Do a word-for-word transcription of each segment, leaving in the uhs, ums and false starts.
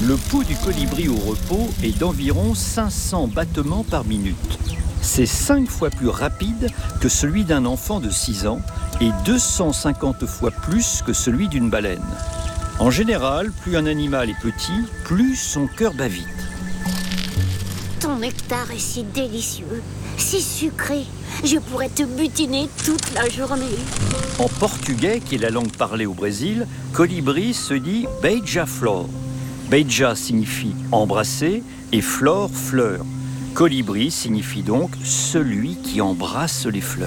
Le pouls du colibri au repos est d'environ cinq cents battements par minute. C'est cinq fois plus rapide que celui d'un enfant de six ans et deux cent cinquante fois plus que celui d'une baleine. En général, plus un animal est petit, plus son cœur bat vite. Ton nectar est si délicieux, si sucré. Je pourrais te butiner toute la journée. En portugais, qui est la langue parlée au Brésil, colibri se dit beija-flor. Beija signifie embrasser et flor, fleur. Colibri signifie donc celui qui embrasse les fleurs.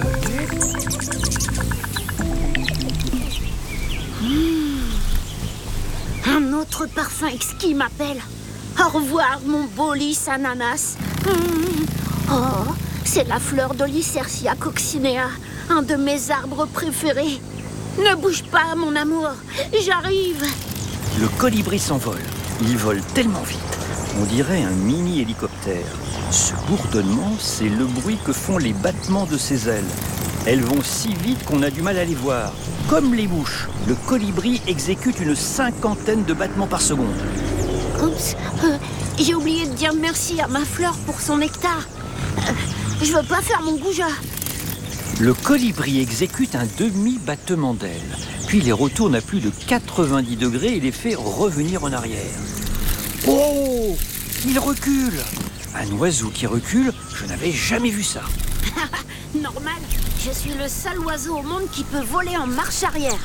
Mmh. Un autre parfum exquis m'appelle. Au revoir, mon beau lys ananas. Mmh. Oh, c'est la fleur de Lycercia coccinea, un de mes arbres préférés. Ne bouge pas, mon amour, j'arrive. Le colibri s'envole. Il vole tellement vite, on dirait un mini-hélicoptère. Ce bourdonnement, c'est le bruit que font les battements de ses ailes. Elles vont si vite qu'on a du mal à les voir. Comme les mouches, le colibri exécute une cinquantaine de battements par seconde. Oups, euh, j'ai oublié de dire merci à ma fleur pour son nectar. Euh, je veux pas faire mon goujat. Le colibri exécute un demi-battement d'ailes, puis les retourne à plus de quatre-vingt-dix degrés et les fait revenir en arrière. Oh! Il recule! Un oiseau qui recule, je n'avais jamais vu ça. Normal, je suis le seul oiseau au monde qui peut voler en marche arrière.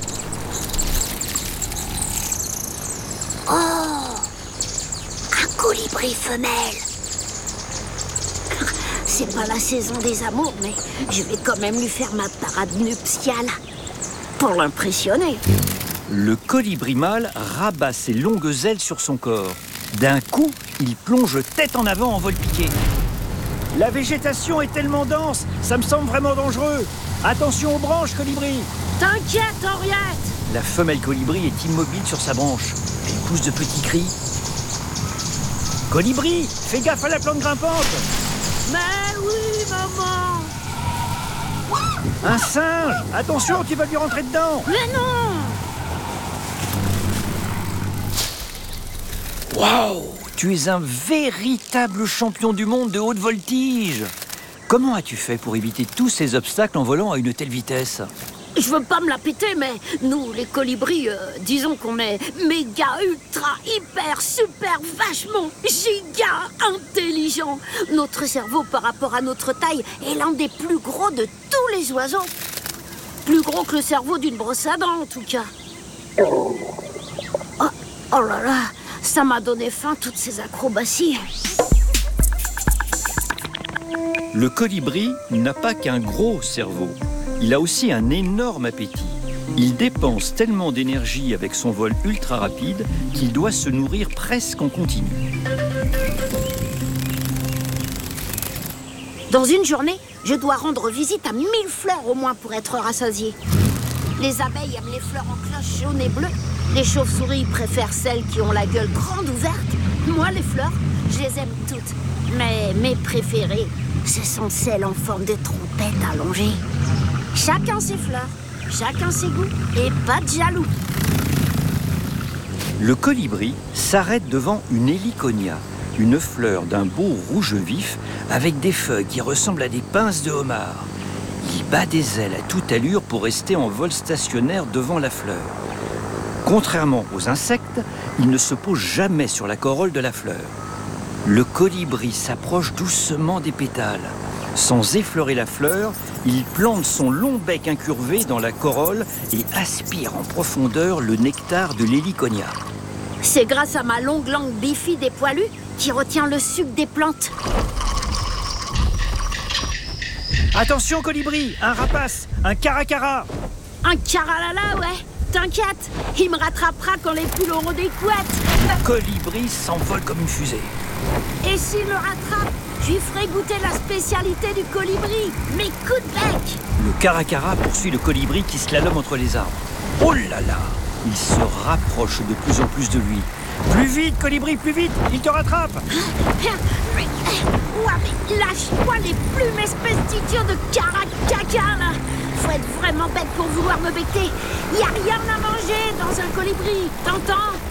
Oh! Un colibri femelle! C'est pas la saison des amours, mais je vais quand même lui faire ma parade nuptiale. Pour l'impressionner. Le colibri mâle rabat ses longues ailes sur son corps. D'un coup, il plonge tête en avant en vol piqué. La végétation est tellement dense, ça me semble vraiment dangereux. Attention aux branches, colibri. T'inquiète, Henriette. La femelle colibri est immobile sur sa branche. Elle pousse de petits cris. Colibri, fais gaffe à la plante grimpante. Mais oui, maman. Un singe! Attention, tu vas lui rentrer dedans! Mais non! Waouh! Tu es un véritable champion du monde de haute voltige! Comment as-tu fait pour éviter tous ces obstacles en volant à une telle vitesse? Je veux pas me la péter, mais nous, les colibris, euh, disons qu'on est méga, ultra, hyper, super, vachement, giga intelligents. Notre cerveau, par rapport à notre taille, est l'un des plus gros de tous les oiseaux. Plus gros que le cerveau d'une brosse à dents, en tout cas. Oh, oh là là, ça m'a donné faim, toutes ces acrobaties. Le colibri n'a pas qu'un gros cerveau. Il a aussi un énorme appétit. Il dépense tellement d'énergie avec son vol ultra rapide qu'il doit se nourrir presque en continu. Dans une journée, je dois rendre visite à mille fleurs au moins pour être rassasié. Les abeilles aiment les fleurs en cloche jaunes et bleues. Les chauves-souris préfèrent celles qui ont la gueule grande ouverte. Moi, les fleurs, je les aime toutes. Mais mes préférées, ce sont celles en forme de trompette allongée. Chacun ses fleurs, chacun ses goûts, et pas de jaloux. Le colibri s'arrête devant une héliconia, une fleur d'un beau rouge vif avec des feuilles qui ressemblent à des pinces de homard. Il bat des ailes à toute allure pour rester en vol stationnaire devant la fleur. Contrairement aux insectes, il ne se pose jamais sur la corolle de la fleur. Le colibri s'approche doucement des pétales. Sans effleurer la fleur, il plante son long bec incurvé dans la corolle et aspire en profondeur le nectar de l'héliconia. C'est grâce à ma longue langue bifide et poilue qui retient le sucre des plantes. Attention colibri, un rapace, un caracara. Un caralala, ouais. T'inquiète, il me rattrapera quand les poules auront des couettes. Le colibri s'envole comme une fusée. Et s'il me rattrape, je lui ferai goûter la spécialité du colibri, mes coups de bec. Le caracara poursuit le colibri qui slalome entre les arbres. Oh là là! Il se rapproche de plus en plus de lui. Plus vite, colibri, plus vite! Il te rattrape! Ouais, mais lâche-moi les plumes, espèce d'idiot de caracaca, là! Faut être vraiment bête pour vouloir me becter. Y a rien à manger dans un colibri, t'entends?